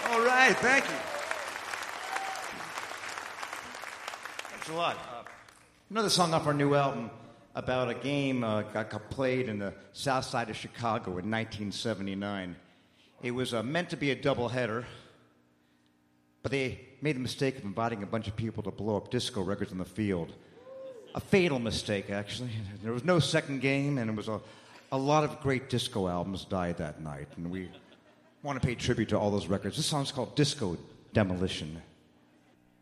All right, thank you. Thanks a lot. Another song off our new album about a game got played in the south side of Chicago in 1979. It was meant to be a doubleheader, but they made the mistake of inviting a bunch of people to blow up disco records on the field. A fatal mistake, actually. There was no second game, and it was a lot of great disco albums died that night, and we want to pay tribute to all those records. This song's called Disco Demolition.